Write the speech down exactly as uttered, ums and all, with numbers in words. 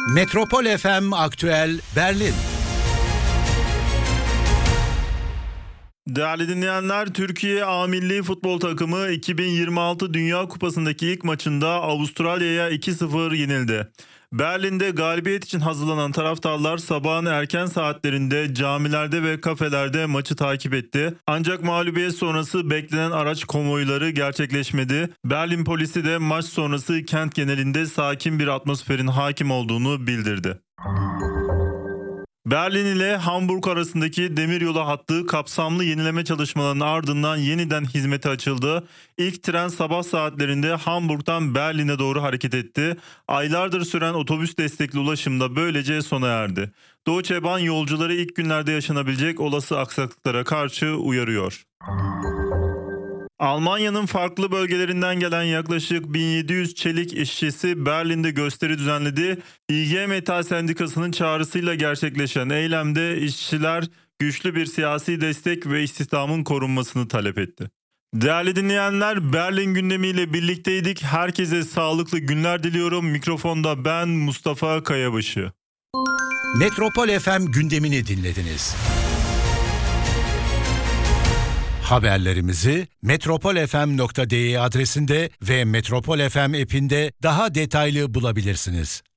Metropol F M Aktüel Berlin. Değerli dinleyenler, Türkiye A Milli Futbol Takımı iki bin yirmi altı Dünya Kupası'ndaki ilk maçında Avustralya'ya iki sıfır yenildi. Berlin'de galibiyet için hazırlanan taraftarlar sabahın erken saatlerinde camilerde ve kafelerde maçı takip etti. Ancak mağlubiyet sonrası beklenen araç konvoyları gerçekleşmedi. Berlin polisi de maç sonrası kent genelinde sakin bir atmosferin hakim olduğunu bildirdi. Berlin ile Hamburg arasındaki demiryolu hattı kapsamlı yenileme çalışmalarının ardından yeniden hizmete açıldı. İlk tren sabah saatlerinde Hamburg'dan Berlin'e doğru hareket etti. Aylardır süren otobüs destekli ulaşım da böylece sona erdi. Deutsche Bahn yolcuları ilk günlerde yaşanabilecek olası aksaklıklara karşı uyarıyor. Almanya'nın farklı bölgelerinden gelen yaklaşık bin yedi yüz çelik işçisi Berlin'de gösteri düzenledi. İ G Metall Sendikası'nın çağrısıyla gerçekleşen eylemde işçiler güçlü bir siyasi destek ve istihdamın korunmasını talep etti. Değerli dinleyenler, Berlin gündemiyle birlikteydik. Herkese sağlıklı günler diliyorum. Mikrofonda ben Mustafa Kayabaşı. Metropol F M gündemini dinlediniz. Haberlerimizi metropolfm nokta de adresinde ve Metropol F M app'inde daha detaylı bulabilirsiniz.